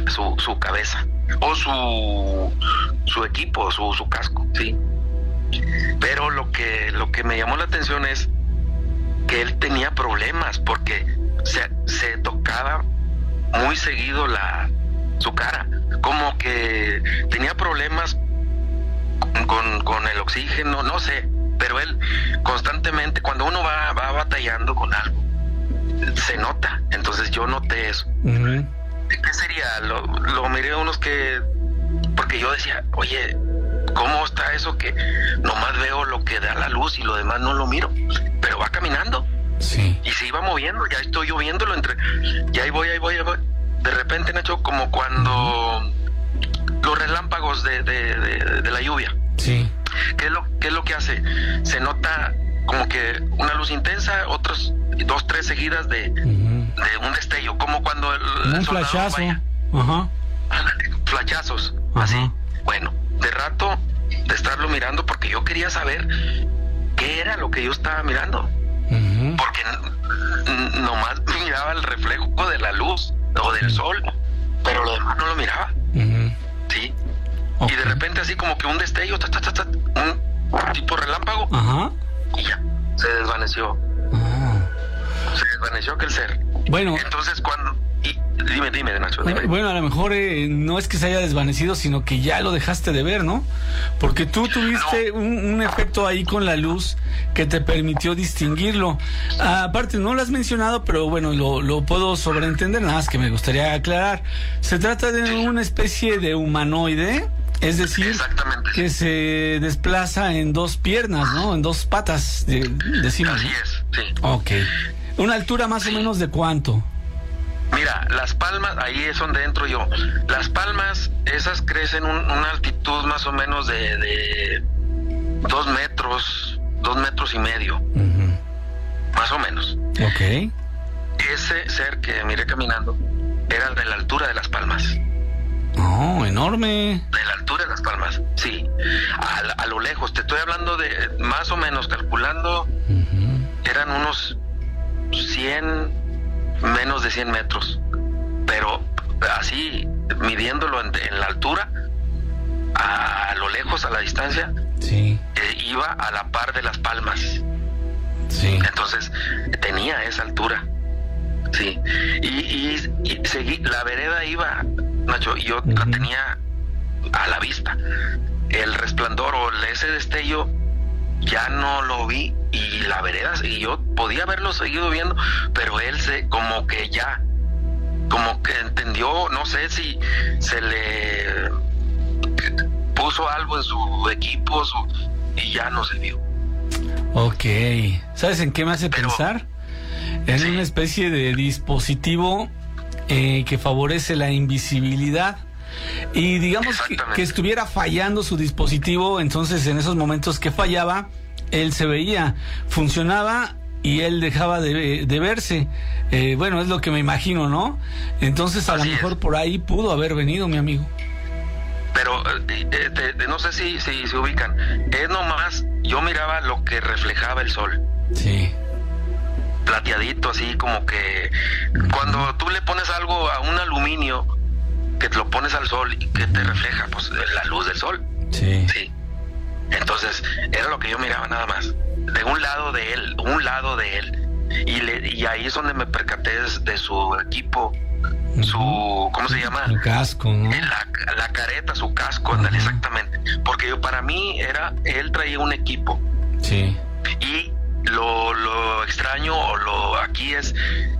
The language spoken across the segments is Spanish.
su cabeza o su equipo, su casco, sí. Pero lo que me llamó la atención es que él tenía problemas porque se tocaba muy seguido su cara, como que tenía problemas con el oxígeno, no sé, pero él constantemente, cuando uno va batallando con algo, se nota. Entonces yo noté eso. Uh-huh. ¿Qué sería? Lo miré a unos porque yo decía, oye, ¿cómo está eso que nomás veo lo que da la luz y lo demás no lo miro? Pero va caminando. Sí. Y se iba moviendo, ya estoy yo viéndolo y ahí voy. De repente, Nacho, como cuando los relámpagos de la lluvia. Sí. ¿Qué es lo que hace? Se nota como que una luz intensa, otros 2, 3 seguidas de un destello, como cuando el flashazo. Vaya. Ajá. Flashazos, Ajá. así. Bueno, de rato de estarlo mirando, porque yo quería saber qué era lo que yo estaba mirando. Uh-huh. Porque nomás miraba el reflejo de la luz o del sol, pero lo demás no lo miraba. Uh-huh. Sí. Okay. Y de repente así como que un destello, un tipo relámpago. Ajá. Y ya, se desvaneció. Se desvaneció aquel ser. Bueno. Entonces dime, Nacho, dime. Bueno, a lo mejor no es que se haya desvanecido, sino que ya lo dejaste de ver, ¿no? Porque tú tuviste un efecto ahí con la luz que te permitió distinguirlo. Aparte, no lo has mencionado, pero bueno, lo puedo sobreentender, nada más que me gustaría aclarar. Se trata de una especie de humanoide, es decir, que se desplaza en 2 piernas, ¿no? En 2 patas, decimos. Así es, sí. Ok. ¿Una altura más o menos de cuánto? Mira, las palmas, ahí es donde entro yo. Las palmas, esas crecen una altitud más o menos de 2 metros, 2 metros y medio. Uh-huh. Más o menos. Ok. Ese ser que miré caminando era de la altura de las palmas. Oh, enorme. De la altura de las palmas, sí. A lo lejos, te estoy hablando de más o menos, calculando, eran unos 100, menos de 100 metros. Pero así, midiéndolo en la altura, a lo lejos, a la distancia, sí, iba a la par de las palmas. Sí. Entonces, tenía esa altura. Sí. Y seguí, la vereda iba, Nacho, y yo la tenía a la vista. El resplandor o ese destello ya no lo vi, y la vereda, y yo podía haberlo seguido viendo, pero él como que entendió, no sé si se le puso algo en su equipo y ya no se vio. Ok. ¿Sabes en qué me hace pensar? En una especie de dispositivo que favorece la invisibilidad. Y digamos que estuviera fallando su dispositivo, entonces en esos momentos que fallaba, él se veía, funcionaba y él dejaba de verse. Bueno, es lo que me imagino, ¿no? Entonces a lo mejor por ahí pudo haber venido, mi amigo. Pero no sé si se ubican. Es nomás, yo miraba lo que reflejaba el sol. Sí. Plateadito, así como que cuando tú le pones algo a un aluminio, que te lo pones al sol y que te refleja pues la luz del sol. Sí. Sí. Entonces, era lo que yo miraba nada más. De un lado de él. Y ahí es donde me percaté de su equipo, ¿cómo se llama? El casco, ¿no? La careta, su casco, ándale, exactamente. Porque para mí él traía un equipo. Sí. Y lo extraño aquí es,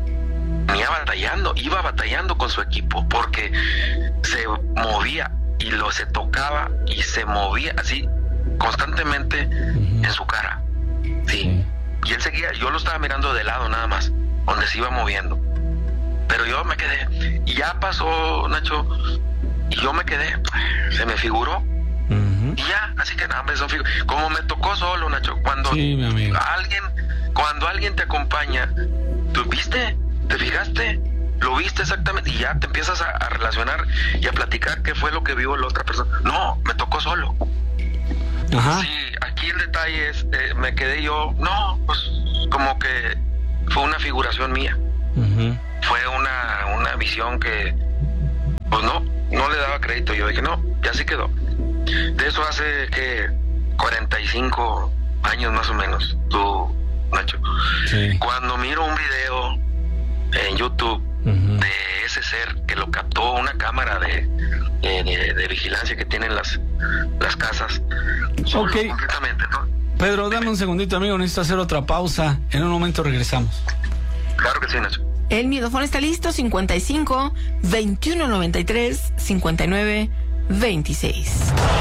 iba batallando con su equipo, porque se movía y se tocaba y se movía así constantemente en su cara. Sí. Y él seguía, yo lo estaba mirando de lado nada más, donde se iba moviendo. Pero yo me quedé, y ya pasó, Nacho, y yo me quedé, se me figuró. Y ya, así que nada, como me tocó solo, Nacho, cuando mi amigo. cuando alguien te acompaña, ¿tú viste? ¿Te fijaste? ¿Lo viste exactamente? Y ya te empiezas a relacionar y a platicar qué fue lo que vio la otra persona. No, me tocó solo. Ajá. Sí, aquí el detalle es, me quedé yo, pues como que fue una figuración mía. Fue una visión que, pues no, no le daba crédito. Yo dije, no, ya sí quedó. De eso hace que 45 años más o menos, tú, Nacho. Sí. Cuando miro un video en YouTube de ese ser que lo captó una cámara de vigilancia que tienen las casas. Ok. Completamente, ¿no? Pedro, dame un segundito, amigo, necesito hacer otra pausa. En un momento regresamos. Claro que sí, Nacho. El micrófono está listo, 55 21 93 59 26.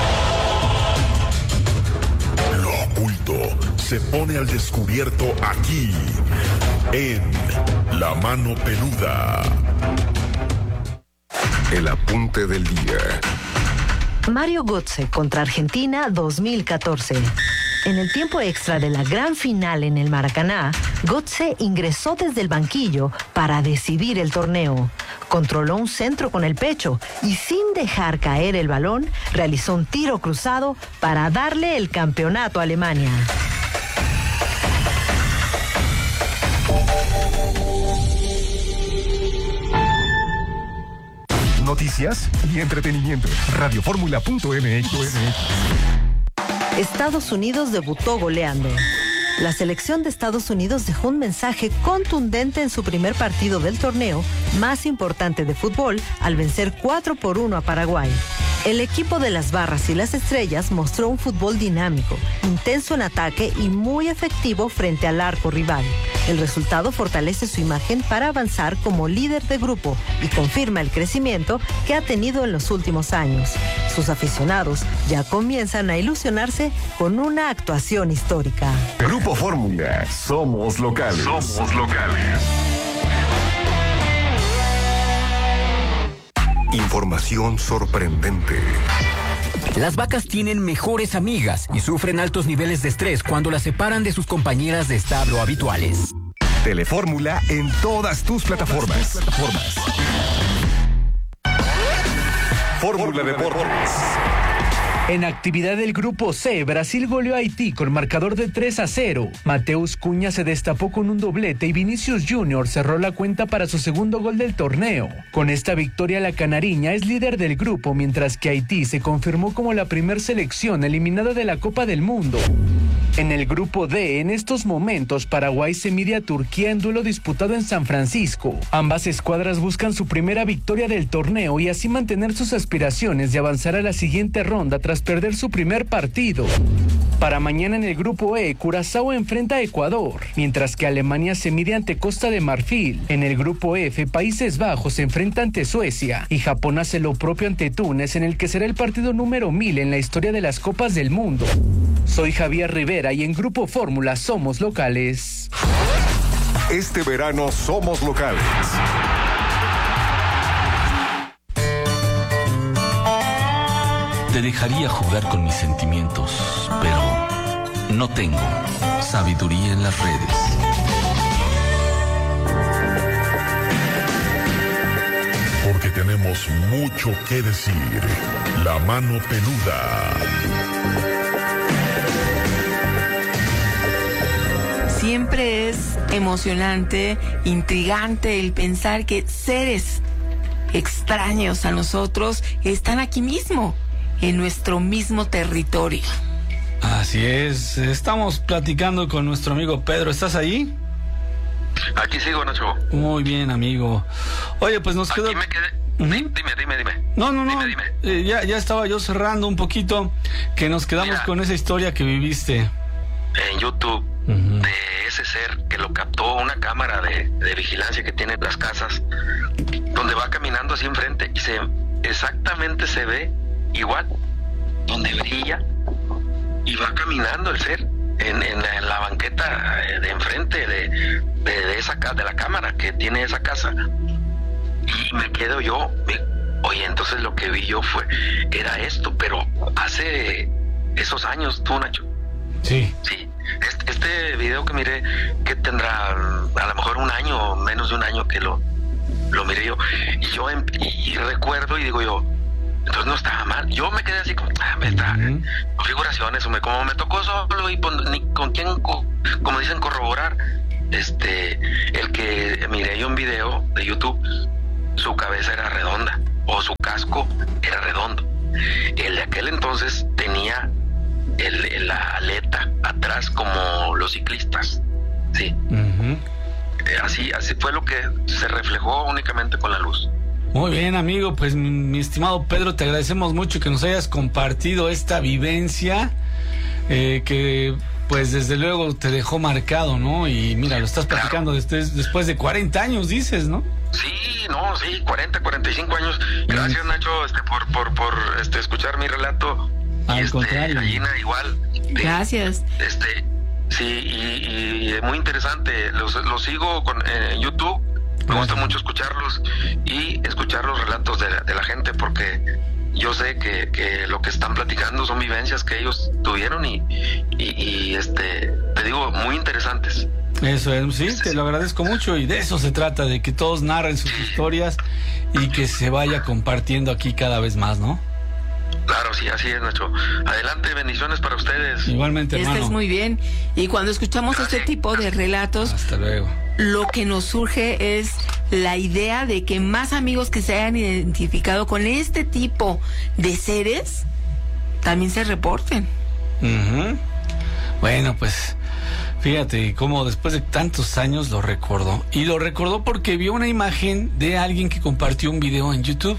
Lo oculto se pone al descubierto aquí, en La Mano Peluda. El apunte del día. Mario Götze contra Argentina 2014. En el tiempo extra de la gran final en el Maracaná, Götze ingresó desde el banquillo para decidir el torneo. Controló un centro con el pecho y sin dejar caer el balón, realizó un tiro cruzado para darle el campeonato a Alemania. Noticias y entretenimiento. Radioformula.mx. Estados Unidos debutó goleando. La selección de Estados Unidos dejó un mensaje contundente en su primer partido del torneo más importante de fútbol al vencer 4-1 a Paraguay. El equipo de las Barras y las Estrellas mostró un fútbol dinámico, intenso en ataque y muy efectivo frente al arco rival. El resultado fortalece su imagen para avanzar como líder de grupo y confirma el crecimiento que ha tenido en los últimos años. Sus aficionados ya comienzan a ilusionarse con una actuación histórica. Grupo Fórmula, somos locales. Somos locales. Información sorprendente. Las vacas tienen mejores amigas y sufren altos niveles de estrés cuando las separan de sus compañeras de establo habituales. Telefórmula en todas tus plataformas. Fórmula Deportes. En actividad del Grupo C, Brasil goleó a Haití con marcador de 3-0. Mateus Cunha se destapó con un doblete y Vinicius Junior cerró la cuenta para su segundo gol del torneo. Con esta victoria, la canariña es líder del grupo, mientras que Haití se confirmó como la primer selección eliminada de la Copa del Mundo. En el Grupo D, en estos momentos, Paraguay se mide a Turquía en duelo disputado en San Francisco. Ambas escuadras buscan su primera victoria del torneo y así mantener sus aspiraciones de avanzar a la siguiente ronda tras perder su primer partido. Para mañana en el Grupo E, Curazao enfrenta a Ecuador, mientras que Alemania se mide ante Costa de Marfil. En el Grupo F, Países Bajos se enfrenta ante Suecia y Japón hace lo propio ante Túnez, en el que será el partido número 1000 en la historia de las Copas del Mundo. Soy Javier Rivera y en Grupo Fórmula somos locales. Este verano somos locales. Te dejaría jugar con mis sentimientos, pero no tengo sabiduría en las redes. Porque tenemos mucho que decir. La Mano Peluda. Siempre es emocionante, intrigante el pensar que seres extraños a nosotros están aquí mismo, en nuestro mismo territorio. Así es, estamos platicando con nuestro amigo Pedro. ¿Estás ahí? Aquí sigo, Nacho. Muy bien, amigo. Oye, pues nos quedó... Aquí me quedé. Dime. No. Dime. Ya estaba yo cerrando un poquito, que nos quedamos con esa historia que viviste. En YouTube, de ese ser que lo captó una cámara de vigilancia que tiene las casas, donde va caminando así enfrente y exactamente se ve igual, donde brilla y va caminando el ser en la banqueta de enfrente de la cámara que tiene esa casa. Y me quedo yo, oye, entonces lo que vi yo era esto, pero hace esos años, tú, Nacho. Sí. Este video que miré, que tendrá a lo mejor un año, menos de un año que lo miré yo, y recuerdo y digo yo, entonces no estaba mal. Yo me quedé así como, configuraciones, como me tocó solo y ni con quién, como dicen, corroborar. El que miré yo un video de YouTube, su cabeza era redonda, o su casco era redondo. El de aquel entonces tenía la aleta atrás como los ciclistas, sí. Así fue lo que se reflejó únicamente con la luz. Muy bien, amigo, pues mi estimado Pedro, te agradecemos mucho que nos hayas compartido esta vivencia que pues desde luego te dejó marcado, ¿no? Y mira, lo estás platicando después de 40 años, dices, ¿no? Sí, 40, 45 años. Gracias, Nacho, por escuchar mi relato. Al contrario. Gallina, igual. Gracias. Sí, y muy interesante. Los sigo en YouTube. Me gusta mucho escucharlos y escuchar los relatos de la gente, porque yo sé que lo que están platicando son vivencias que ellos tuvieron y te digo, muy interesantes. Eso es, sí, te lo agradezco mucho, y de eso se trata, de que todos narren sus historias y que se vaya compartiendo aquí cada vez más, ¿no? Claro, sí, así es, Nacho. Adelante, bendiciones para ustedes. Igualmente, hermano. Estás muy bien. Y cuando escuchamos este tipo de relatos, hasta luego, lo que nos surge es la idea de que más amigos que se hayan identificado con este tipo de seres también se reporten. Bueno, pues fíjate cómo después de tantos años lo recordó. Y lo recordó porque vio una imagen de alguien que compartió un video en YouTube.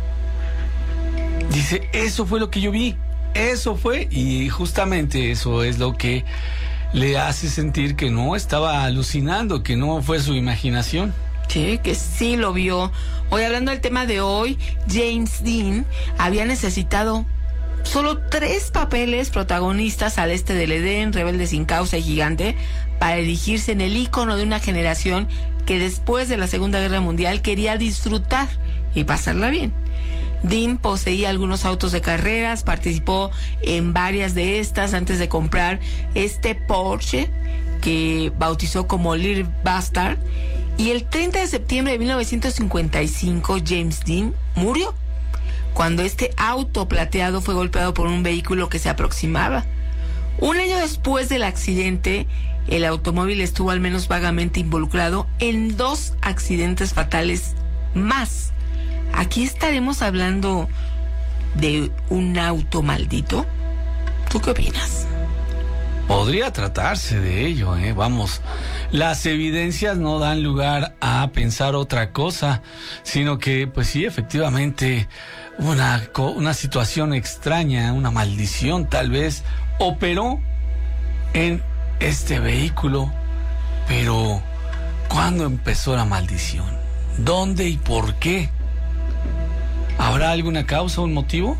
Dice, eso fue lo que yo vi, eso fue, y justamente eso es lo que le hace sentir que no estaba alucinando, que no fue su imaginación. Sí, que sí lo vio. Hoy, hablando del tema de hoy, James Dean había necesitado solo 3 papeles protagonistas al este del Edén, Rebelde sin causa y Gigante, para erigirse en el ícono de una generación que después de la Segunda Guerra Mundial quería disfrutar y pasarla bien. Dean poseía algunos autos de carreras, participó en varias de estas antes de comprar este Porsche que bautizó como Little Bastard, y el 30 de septiembre de 1955 James Dean murió cuando este auto plateado fue golpeado por un vehículo que se aproximaba. Un año después del accidente, el automóvil estuvo al menos vagamente involucrado en 2 accidentes fatales más. ¿Aquí estaremos hablando de un auto maldito? ¿Tú qué opinas? Podría tratarse de ello, Vamos, las evidencias no dan lugar a pensar otra cosa, sino que, pues sí, efectivamente, una situación extraña, una maldición tal vez, operó en este vehículo. Pero, ¿cuándo empezó la maldición? ¿Dónde y por qué? ¿Habrá alguna causa, un motivo?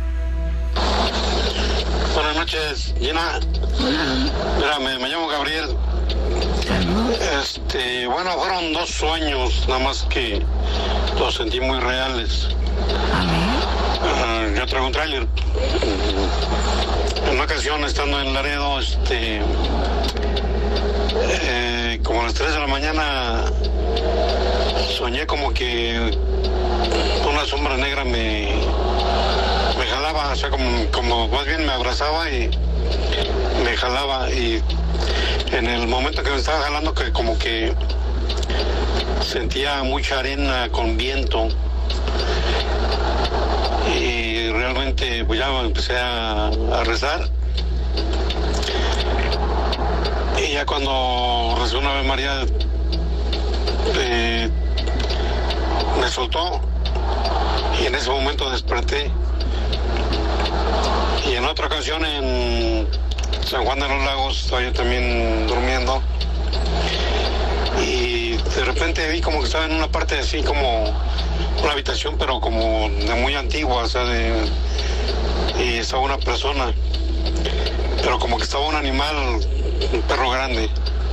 Buenas noches, Gina. Mira, me llamo Gabriel. Bueno, fueron 2 sueños, nada más que los sentí muy reales. Yo traigo un tráiler. En una ocasión, estando en Laredo, como a las 3 de la mañana, soñé como que una sombra negra me jalaba, o sea, como más bien me abrazaba y me jalaba, y en el momento que me estaba jalando, que como que sentía mucha arena con viento, y realmente pues ya empecé a rezar, y ya cuando recibí una Ave María me soltó, y en ese momento desperté. Y en otra ocasión en San Juan de los Lagos estaba yo también durmiendo, y de repente vi como que estaba en una parte así como una habitación, pero como de muy antigua, o sea, y estaba una persona, pero como que estaba un animal, un perro grande,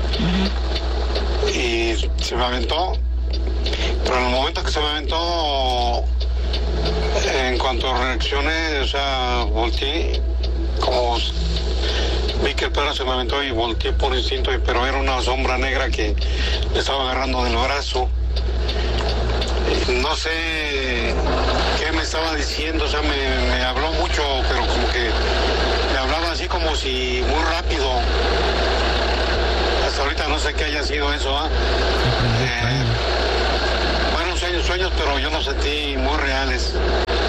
y se me aventó. Pero en el momento que se me aventó, en cuanto reaccioné, o sea, volteé, como vi que el perro se me aventó y volteé por instinto, pero era una sombra negra que me estaba agarrando del brazo. No sé qué me estaba diciendo, o sea, me habló mucho, pero como que me hablaba así como si muy rápido. Hasta ahorita no sé qué haya sido eso, Fueron sueños, pero yo los sentí muy reales.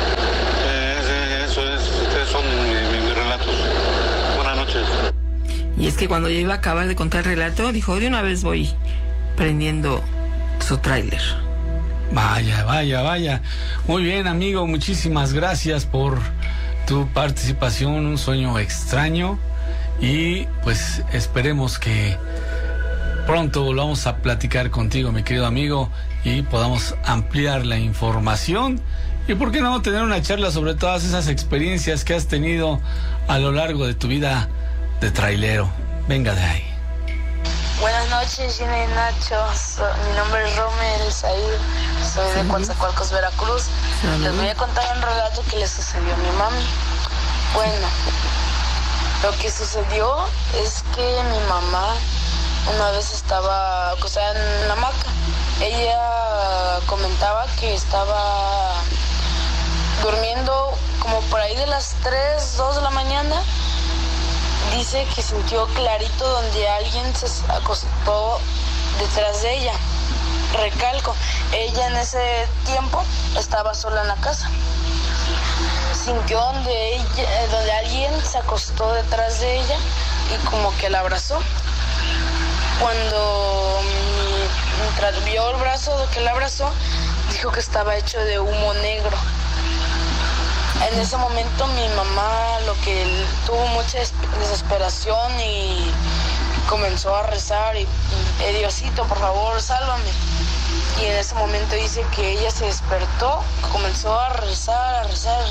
Y es que cuando ya iba a acabar de contar el relato, dijo, de una vez voy prendiendo su tráiler. Vaya. Muy bien, amigo, muchísimas gracias por tu participación, un sueño extraño, y pues esperemos que pronto volvamos a platicar contigo, mi querido amigo, y podamos ampliar la información y por qué no tener una charla sobre todas esas experiencias que has tenido a lo largo de tu vida de trailero. Venga de ahí. Buenas noches, Gina y Nacho. Mi nombre es Romel Said, soy de Coatzacoalcos, Veracruz. Les voy a contar un relato que le sucedió a mi mami. Bueno, lo que sucedió es que mi mamá una vez estaba acostada en la hamaca. Ella comentaba que estaba durmiendo como por ahí de las 3, 2 de la mañana. Dice que sintió clarito donde alguien se acostó detrás de ella. Recalco, ella en ese tiempo estaba sola en la casa. Sintió donde alguien se acostó detrás de ella y como que la abrazó. Cuando vio el brazo que la abrazó, dijo que estaba hecho de humo negro. En ese momento mi mamá tuvo mucha desesperación y comenzó a rezar y Diosito, por favor, sálvame. Y en ese momento dice que ella se despertó, comenzó a rezar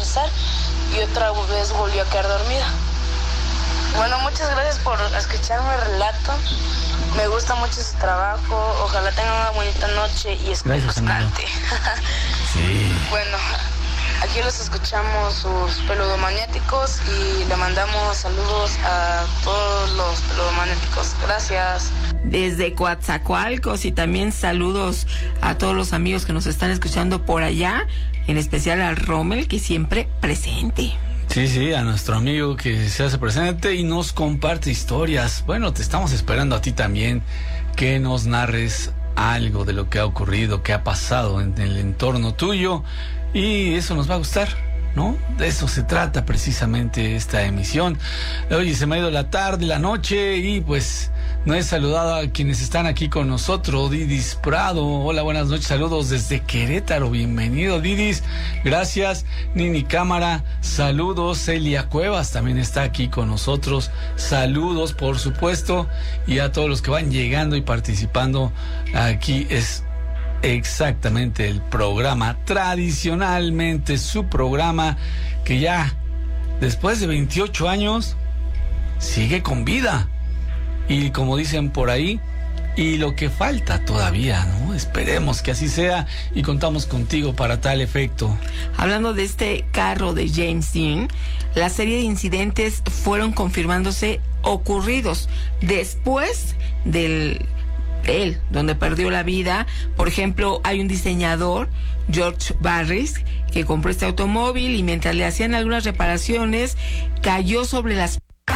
y otra vez volvió a quedar dormida. Bueno, muchas gracias por escucharme el relato. Me gusta mucho su trabajo. Ojalá tengan una bonita noche y escuchen bastante. Sí. Bueno, aquí los escuchamos, sus peludomagnéticos, y le mandamos saludos a todos los peludomagnéticos. Gracias. Desde Coatzacoalcos, y también saludos a todos los amigos que nos están escuchando por allá, en especial al Rommel, que siempre presente. Sí, a nuestro amigo que se hace presente y nos comparte historias. Bueno, te estamos esperando a ti también, que nos narres algo de lo que ha ocurrido, que ha pasado en el entorno tuyo, y eso nos va a gustar, ¿no? De eso se trata precisamente esta emisión. Oye, se me ha ido la tarde, la noche, y pues no he saludado a quienes están aquí con nosotros. Didis Prado, hola, buenas noches, saludos desde Querétaro, bienvenido Didis, gracias. Nini Cámara, saludos. Celia Cuevas también está aquí con nosotros, saludos por supuesto, y a todos los que van llegando y participando. Aquí es exactamente el programa, tradicionalmente su programa, que ya después de 28 años sigue con vida. Y como dicen por ahí, y lo que falta todavía, ¿no? Esperemos que así sea, y contamos contigo para tal efecto. Hablando de este carro de James Dean, la serie de incidentes fueron confirmándose ocurridos después de él, donde perdió la vida. Por ejemplo, hay un diseñador, George Barris, que compró este automóvil y mientras le hacían algunas reparaciones, cayó sobre las...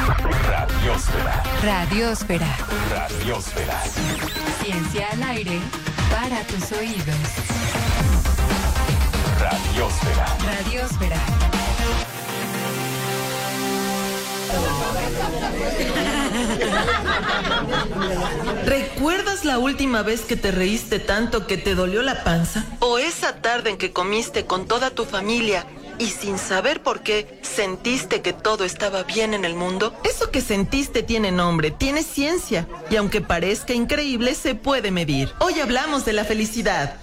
Radiosfera. Ciencia al aire para tus oídos. Radiosfera. ¿Recuerdas la última vez que te reíste tanto que te dolió la panza? ¿O esa tarde en que comiste con toda tu familia y sin saber por qué sentiste que todo estaba bien en el mundo? Eso que sentiste tiene nombre, tiene ciencia, y aunque parezca increíble, se puede medir. Hoy hablamos de la felicidad.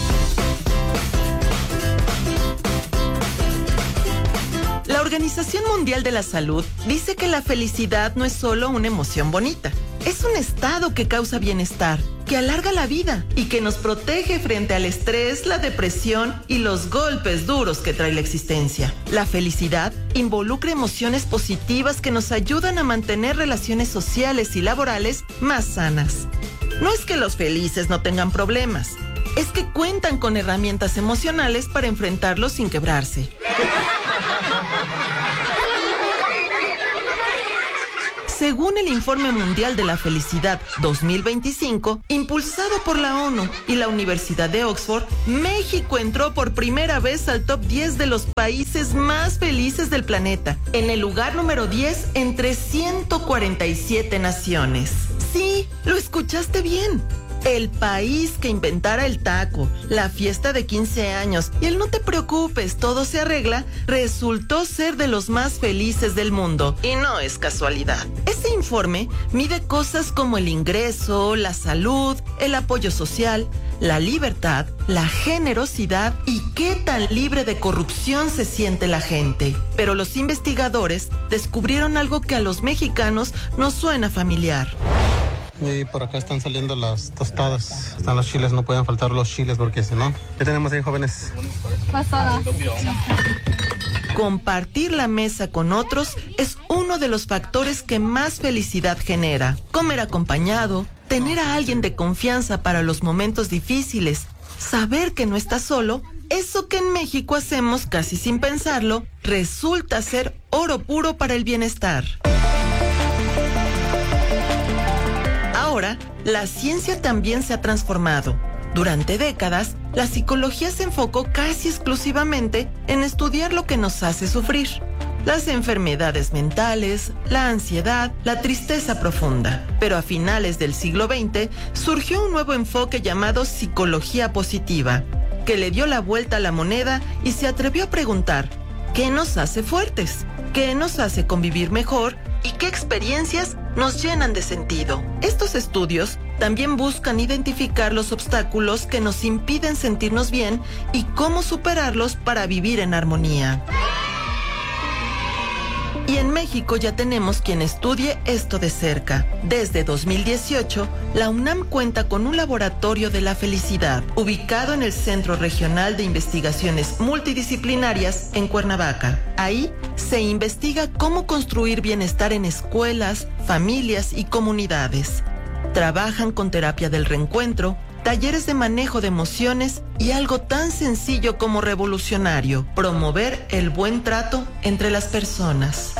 La Organización Mundial de la Salud dice que la felicidad no es solo una emoción bonita. Es un estado que causa bienestar, que alarga la vida y que nos protege frente al estrés, la depresión y los golpes duros que trae la existencia. La felicidad involucra emociones positivas que nos ayudan a mantener relaciones sociales y laborales más sanas. No es que los felices no tengan problemas, es que cuentan con herramientas emocionales para enfrentarlos sin quebrarse. Según el Informe Mundial de la Felicidad 2025, impulsado por la ONU y la Universidad de Oxford, México entró por primera vez al top 10 de los países más felices del planeta, en el lugar número 10 entre 147 naciones. Sí, lo escuchaste bien. El país que inventara el taco, la fiesta de 15 años y el no te preocupes, todo se arregla, resultó ser de los más felices del mundo. Y no es casualidad. Este informe mide cosas como el ingreso, la salud, el apoyo social, la libertad, la generosidad y qué tan libre de corrupción se siente la gente. Pero los investigadores descubrieron algo que a los mexicanos nos suena familiar. Y por acá están saliendo las tostadas. Están los chiles, no pueden faltar los chiles porque si no... ¿Qué tenemos ahí, jóvenes? Pasada. Compartir la mesa con otros es uno de los factores que más felicidad genera. Comer acompañado, tener a alguien de confianza para los momentos difíciles, saber que no estás solo, eso que en México hacemos casi sin pensarlo, resulta ser oro puro para el bienestar. Ahora, la ciencia también se ha transformado. Durante décadas, la psicología se enfocó casi exclusivamente en estudiar lo que nos hace sufrir. Las enfermedades mentales, la ansiedad, la tristeza profunda. Pero a finales del siglo XX surgió un nuevo enfoque llamado psicología positiva, que le dio la vuelta a la moneda y se atrevió a preguntar, ¿qué nos hace fuertes? ¿Qué nos hace convivir mejor? ¿Y qué experiencias nos llenan de sentido? Estos estudios también buscan identificar los obstáculos que nos impiden sentirnos bien y cómo superarlos para vivir en armonía. Y en México ya tenemos quien estudie esto de cerca. Desde 2018, la UNAM cuenta con un laboratorio de la felicidad, ubicado en el Centro Regional de Investigaciones Multidisciplinarias en Cuernavaca. Ahí se investiga cómo construir bienestar en escuelas, familias y comunidades. Trabajan con terapia del reencuentro, talleres de manejo de emociones y algo tan sencillo como revolucionario, promover el buen trato entre las personas.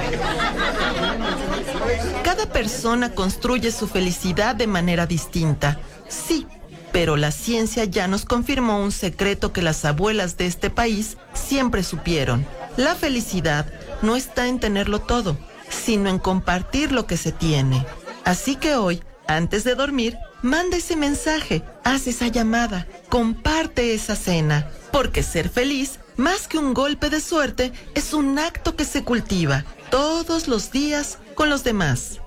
Cada persona construye su felicidad de manera distinta, sí, pero la ciencia ya nos confirmó un secreto que las abuelas de este país siempre supieron. La felicidad no está en tenerlo todo, sino en compartir lo que se tiene. Así que hoy, antes de dormir, manda ese mensaje, haz esa llamada, comparte esa cena, porque ser feliz, más que un golpe de suerte, es un acto que se cultiva todos los días con los demás.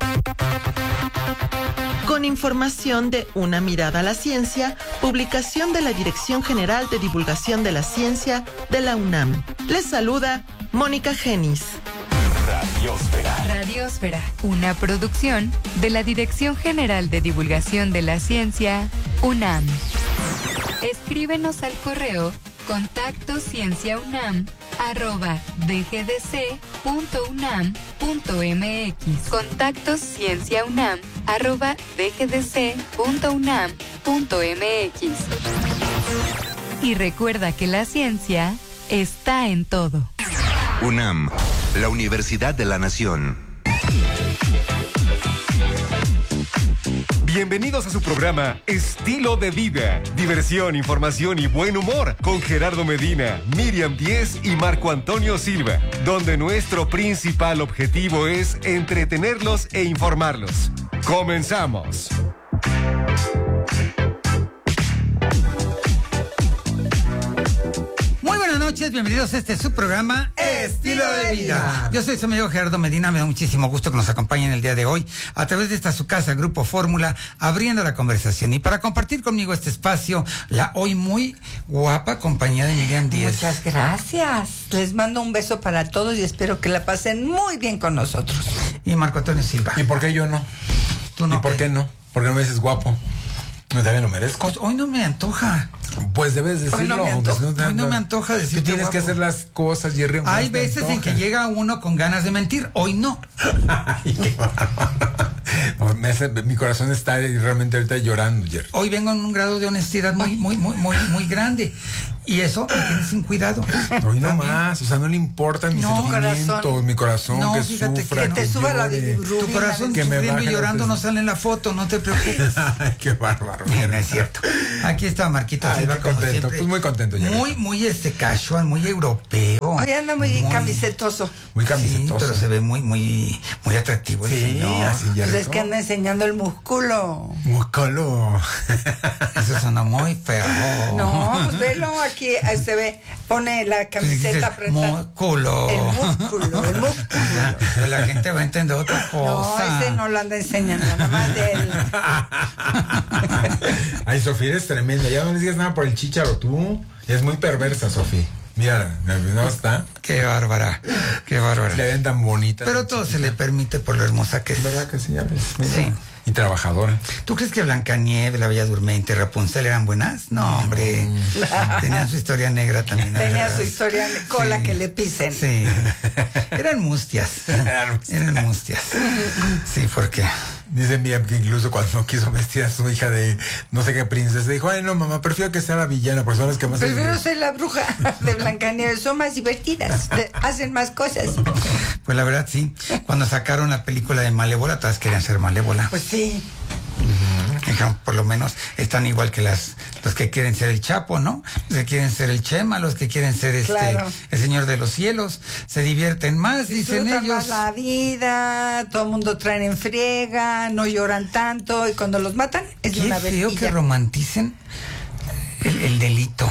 Con información de Una Mirada a la Ciencia, publicación de la Dirección General de Divulgación de la Ciencia de la UNAM. Les saluda Mónica Genis. Radiosfera, una producción de la Dirección General de Divulgación de la Ciencia, UNAM. Escríbenos al correo contactoscienciaunam@dgdc.unam.mx. contactoscienciaunam@dgdc.unam.mx. Y recuerda que la ciencia está en todo. UNAM, la Universidad de la Nación. Bienvenidos a su programa Estilo de Vida, diversión, información y buen humor con Gerardo Medina, Miriam Díez y Marco Antonio Silva, donde nuestro principal objetivo es entretenerlos e informarlos. ¡Comenzamos! Buenas noches, bienvenidos a este su programa Estilo de Vida. Yo soy su amigo Gerardo Medina, me da muchísimo gusto que nos acompañen el día de hoy a través de esta su casa, Grupo Fórmula, abriendo la conversación. Y para compartir conmigo este espacio, la hoy muy guapa compañía de Miriam Díez. Muchas gracias. Les mando un beso para todos y espero que la pasen muy bien con nosotros. Y Marco Antonio Silva. ¿Y por qué yo no? ¿Tú no? ¿Y por qué no? Porque no me dices guapo. Yo también lo merezco. Pues hoy no me antoja. Pues debes decirlo. Hoy no me antoja decir. Tú tienes que hacer las cosas, Jerry. Hay veces en que llega uno con ganas de mentir. Hoy no. Mi corazón está realmente ahorita llorando, Jerry. Hoy vengo en un grado de honestidad muy grande. Y eso me tiene sin cuidado. Hoy no más, o sea, no le importan mis sentimientos, mi corazón, no, que fíjate sufra, que te suba la bilirrubina. Tu corazón sufriendo y llorando no sale en la foto, no te preocupes. Ay, qué bárbaro. No es cierto. Aquí está Marquito Silva, como contento, siempre. pues muy contento ya. Muy casual, muy europeo. Hoy anda muy camisetoso. Muy camisetoso. Sí, pero se ve muy atractivo el señor. Así ya. Pues es que anda enseñando el músculo. Músculo. Eso suena muy feo. No, pues velo aquí, se ve, pone la camiseta apretada. Músculo. El músculo. Pero la gente va a entender otra cosa. No, ese no lo anda enseñando, nada más de él. Ay, Sofía, eres tremenda. Ya no le digas nada por el chícharo, tú. Es muy perversa, Sofía. Mira, ¿no está? Qué bárbara, qué bárbara. Le ven tan bonita. Pero todo se le permite por lo hermosa que es. ¿Verdad que sí? Ya ves. Sí. Y trabajadora. ¿Tú crees que Blancanieves, La Bella Durmiente y Rapunzel eran buenas? No, hombre. Tenían su historia negra también. Tenía su historia de cola que le pisen. Sí. Eran mustias. Eran mustias. Sí, porque... Dice Miriam que incluso cuando quiso vestir a su hija de no sé qué princesa, dijo, ay no mamá, prefiero que sea la villana, porque son las que más... Prefiero ser la bruja de Blancanieves, son más divertidas, hacen más cosas. Pues la verdad sí, cuando sacaron la película de Malévola, todas querían ser Malévola. Pues sí. Por lo menos están igual que los que quieren ser el Chapo, ¿no? Los que quieren ser el Chema, los que quieren ser el Señor de los Cielos. Se divierten más, dicen ellos. Más la vida, todo el mundo traen en friega, no lloran tanto, y cuando los matan es de una vez. Qué feo que romanticen el delito.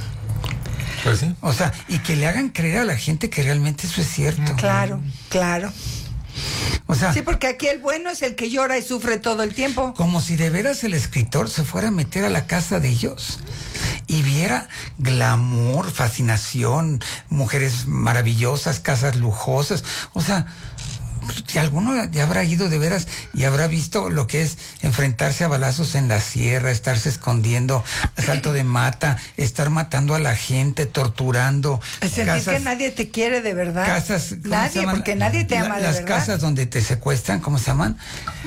Pues sí. O sea, y que le hagan creer a la gente que realmente eso es cierto. Claro, claro. O sea, sí, porque aquí el bueno es el que llora y sufre todo el tiempo. Como si de veras el escritor se fuera a meter a la casa de ellos y viera glamour, fascinación, mujeres maravillosas, casas lujosas. O sea, si alguno ya habrá ido de veras y habrá visto lo que es enfrentarse a balazos en la sierra, estarse escondiendo, asalto de mata, estar matando a la gente, torturando. Sentir que nadie te quiere de verdad. Casas, nadie, porque nadie te ama de verdad. Las casas donde te secuestran, ¿cómo se llaman?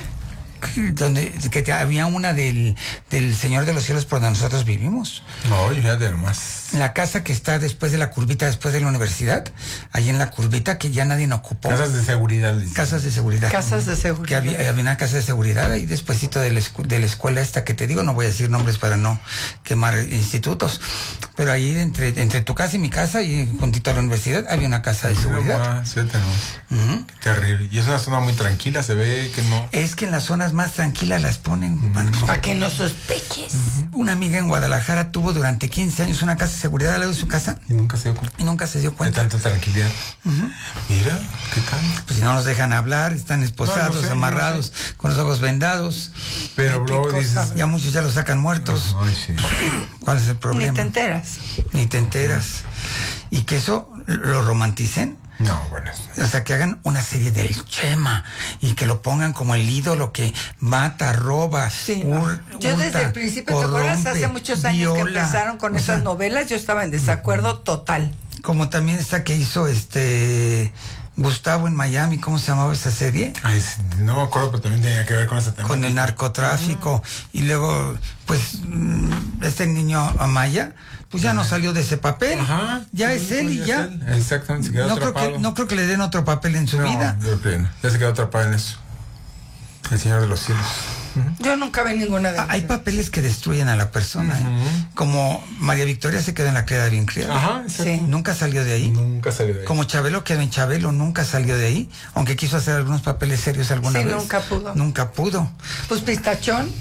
Donde había una del Señor de los Cielos por donde nosotros vivimos. No, fíjate nomás. La casa que está después de la curvita, después de la universidad, ahí en la curvita que ya nadie ocupó. Casas de seguridad. Casas de seguridad. Casas de seguridad. Que había una casa de seguridad ahí despuesito de la escuela esta que te digo, no voy a decir nombres para no quemar institutos, pero ahí entre tu casa y mi casa y juntito a la universidad había una casa de seguridad. Terrible. Y es una zona muy tranquila, se ve que no. Es que en las zonas más tranquilas las ponen para que no sospeches. Una amiga en Guadalajara tuvo durante 15 años una casa de seguridad al lado de su casa y nunca se dio cuenta. De tanta tranquilidad. Mira, ¿qué tal? Pues si no los dejan hablar, están esposados, amarrados, con los ojos vendados. Pero luego dices... Ya muchos ya los sacan muertos. Ay, sí. ¿Cuál es el problema? Ni te enteras. Y que eso lo romanticen. No, bueno. O sea, que hagan una serie del Chema y que lo pongan como el ídolo que mata, roba, yo desde el principio, ¿te acuerdas? Hace muchos años que empezaron con esas novelas, yo estaba en desacuerdo total. Como también esta que hizo Gustavo en Miami, ¿cómo se llamaba esa serie? Ay, no me acuerdo, pero también tenía que ver con ese tema. Con el narcotráfico. Y luego, pues, este niño Amaya, pues ya no salió de ese papel. Ya es él y ya. Exactamente, se quedó atrapado. No creo que le den otro papel en su vida. Ya se quedó atrapado en eso. El Señor de los Cielos. Yo nunca vi ninguna de ellas. Hay papeles que destruyen a la persona. Como María Victoria se quedó en La Criada bien criada. Nunca salió de ahí. Como Chabelo quedó en Chabelo, nunca salió de ahí. Aunque quiso hacer algunos papeles serios alguna vez. Nunca pudo. Pues Pistachón.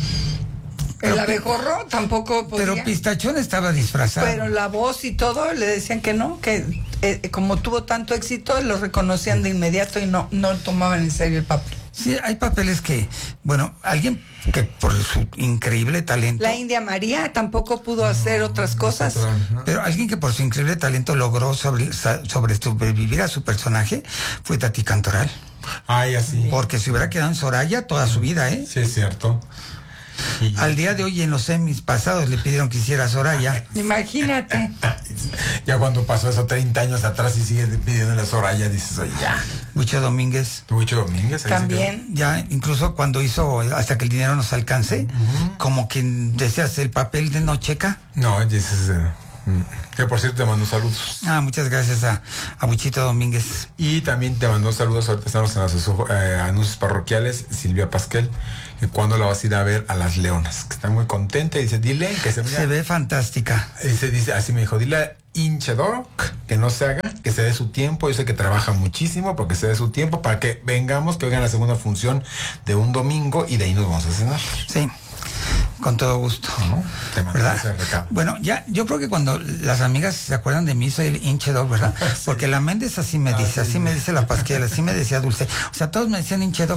El abejorro tampoco podía. Pero Pistachón estaba disfrazado. Pero la voz y todo le decían que no, que como tuvo tanto éxito, lo reconocían de inmediato y no tomaban en serio el papel. Sí, hay papeles que, alguien que por su increíble talento... La India María tampoco pudo hacer otras cosas. Pero alguien que por su increíble talento logró sobrevivir a su personaje fue Tati Cantoral. Ay, así. Porque se hubiera quedado en Soraya toda su vida, ¿eh? Sí, es cierto. Al día de hoy en los semis pasados le pidieron que hiciera Soraya. Imagínate. Ya cuando pasó eso 30 años atrás y sigue pidiendo la Soraya, dices, oye, ya. Huicho Domínguez. También. Ya, incluso cuando hizo Hasta que el dinero nos alcance, como que decías el papel de Nocheca. No, dices... Que por cierto te mandó saludos. Muchas gracias a Buchito Domínguez. Y también te mandó saludos, ahorita estamos en los anuncios parroquiales, Silvia Pasquel, que cuando la vas a ir a ver a Las Leonas, que está muy contenta y dice, dile que se ve fantástica. Dice, así me dijo, dile a Hinchedor que no se haga, que se dé su tiempo. Yo sé que trabaja muchísimo, porque se dé su tiempo para que vengamos, que oigan la segunda función de un domingo y de ahí nos vamos a cenar. Sí. Con todo gusto. ¿Verdad? Bueno, ya, yo creo que cuando las amigas se acuerdan de mí, soy el hinchedor, ¿verdad? Sí. Porque la Méndez así me dice, así me dice la Pasquel, así me decía Dulce. O sea, todos me decían hinchedor.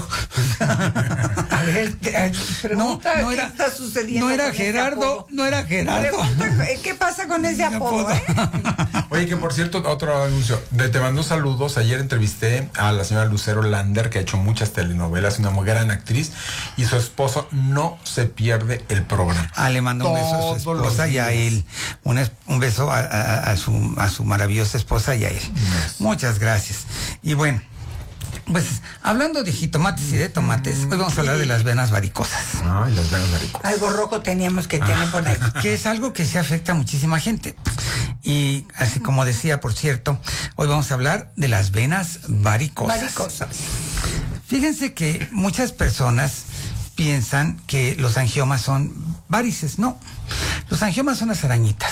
A ver, pregunta, no era, ¿qué está sucediendo? No era Gerardo. Pregunta, ¿qué pasa con ese apodo? Oye, que por cierto, otro anuncio. Te mando saludos. Ayer entrevisté a la señora Lucero Lander, que ha hecho muchas telenovelas, una muy gran actriz, y su esposo no se pierde el programa. Le mando un beso a su esposa y a él. Un beso a su maravillosa esposa y a él. Muchas gracias. Y bueno, pues hablando de jitomates y de tomates, hoy vamos a hablar de las venas varicosas. Las venas varicosas. Algo rojo teníamos que tener por ahí. Que es algo que se afecta a muchísima gente. Y así como decía, por cierto, hoy vamos a hablar de las venas varicosas. Fíjense que muchas personas piensan que los angiomas son varices. No, los angiomas son las arañitas,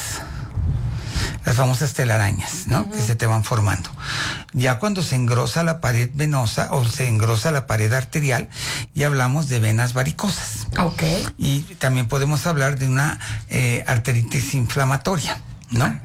las famosas telarañas, ¿no? Que se te van formando. Ya cuando se engrosa la pared venosa o se engrosa la pared arterial, ya hablamos de venas varicosas. Y también podemos hablar de una arteritis inflamatoria, ¿no?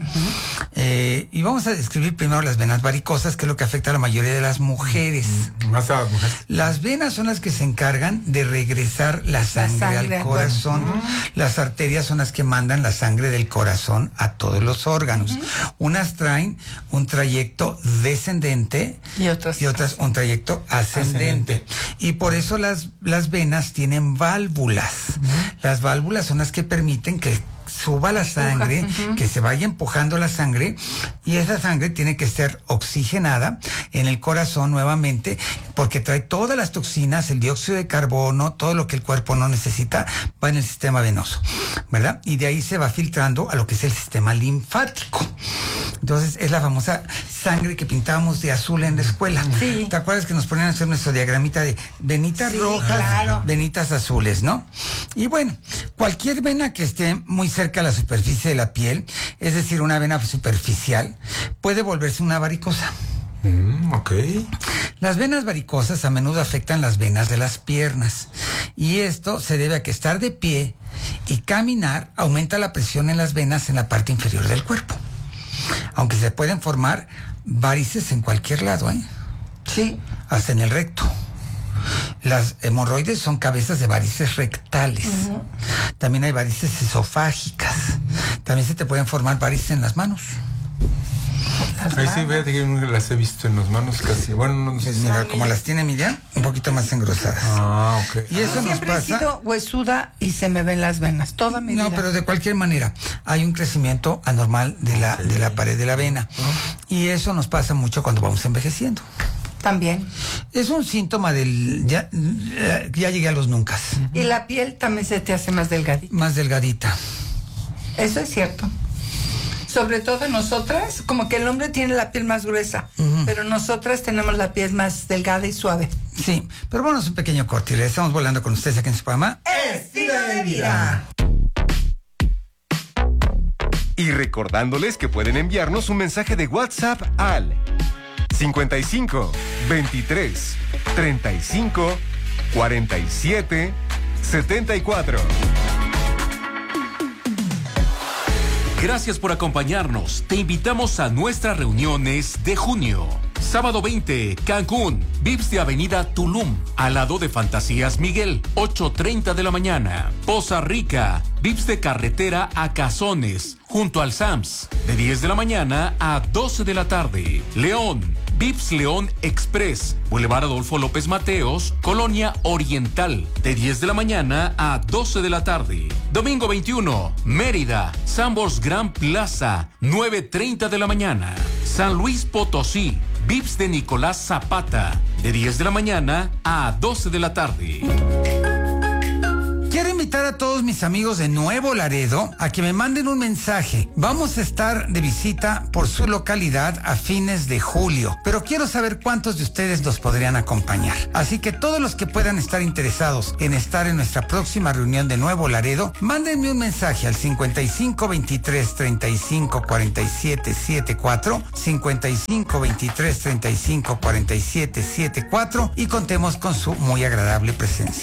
Y vamos a describir primero las venas varicosas, que es lo que afecta a la mayoría de las mujeres. Más a las mujeres. Las venas son las que se encargan de regresar la sangre al corazón. Las arterias son las que mandan la sangre del corazón a todos los órganos. Unas traen un trayecto descendente y otras un trayecto ascendente. Y por eso las venas tienen válvulas. Las válvulas son las que permiten que suba la sangre, que se vaya empujando la sangre, y esa sangre tiene que ser oxigenada en el corazón nuevamente, porque trae todas las toxinas, el dióxido de carbono, todo lo que el cuerpo no necesita, va en el sistema venoso, ¿verdad? Y de ahí se va filtrando a lo que es el sistema linfático. Entonces, es la famosa sangre que pintábamos de azul en la escuela. Sí. ¿Te acuerdas que nos ponían a hacer nuestro diagramita de venitas rojas, venitas azules, ¿no? Y bueno, cualquier vena que esté muy cerca a la superficie de la piel, es decir, una vena superficial, puede volverse una varicosa. Las venas varicosas a menudo afectan las venas de las piernas, y esto se debe a que estar de pie y caminar aumenta la presión en las venas en la parte inferior del cuerpo, aunque se pueden formar varices en cualquier lado, Sí. Hasta en el recto. Las hemorroides son cabezas de varices rectales. También hay varices esofágicas. También se te pueden formar varices en las manos. Ahí sí, fíjate que las he visto en las manos casi. Bueno, no sé. Mira, como las tiene Miriam, un poquito más engrosadas. Ok. Y eso nos pasa. Siempre he sido huesuda y se me ven las venas toda mi vida. No, pero de cualquier manera hay un crecimiento anormal de la pared de la vena. Y eso nos pasa mucho cuando vamos envejeciendo. También. Es un síntoma del... Ya llegué a los nuncas. Y la piel también se te hace más delgadita. Más delgadita. Eso es cierto. Sobre todo nosotras, como que el hombre tiene la piel más gruesa, pero nosotras tenemos la piel más delgada y suave. Sí, pero bueno, es un pequeño corte y le estamos volando con ustedes aquí en su programa Estilo de Vida. Y recordándoles que pueden enviarnos un mensaje de WhatsApp al 55 23 35 47 74. Gracias por acompañarnos. Te invitamos a nuestras reuniones de junio. Sábado 20, Cancún, Vips de Avenida Tulum, al lado de Fantasías Miguel, 8:30 de la mañana. Poza Rica, Vips de Carretera a Cazones, junto al Sams, de 10 de la mañana a 12 de la tarde. León, Vips León Express, Boulevard Adolfo López Mateos, Colonia Oriental, de 10 de la mañana a 12 de la tarde. Domingo 21, Mérida, Sambors Gran Plaza, 9:30 de la mañana. San Luis Potosí, Vips de Nicolás Zapata, de 10 de la mañana a 12 de la tarde. Quiero invitar a a todos mis amigos de Nuevo Laredo a que me manden un mensaje. Vamos a estar de visita por su localidad a fines de julio, pero quiero saber cuántos de ustedes nos podrían acompañar. Así que todos los que puedan estar interesados en estar en nuestra próxima reunión de Nuevo Laredo, mándenme un mensaje al 55 23 35 47 74, 55 23 35 47 74 y contemos con su muy agradable presencia.